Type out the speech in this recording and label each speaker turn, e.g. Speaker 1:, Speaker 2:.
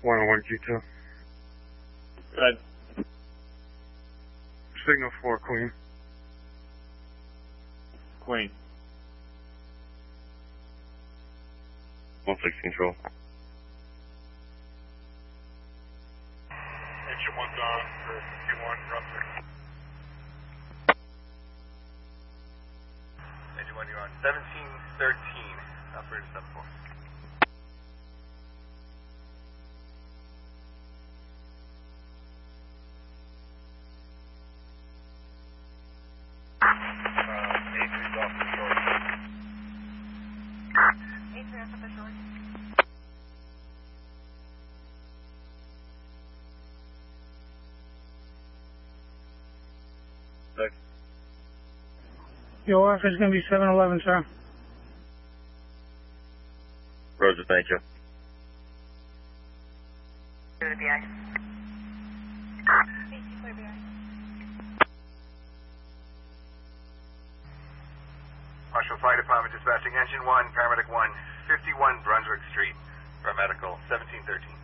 Speaker 1: 101 G2.
Speaker 2: Good.
Speaker 1: Signal 4, Queen.
Speaker 2: Queen.
Speaker 1: 16 control.
Speaker 3: Engine 1's on for 51, Brunswick. Engine 1, you're on 1713, operator 74. A3's off the shore.
Speaker 4: A3 off the shore.
Speaker 5: Your offer is going to be 711, sir.
Speaker 1: Roger, thank you.
Speaker 4: Go to BI. Clear BI.
Speaker 3: Marshall Fire Department dispatching Engine 1, Paramedic 1, 51 Brunswick Street, Paramedical 1713.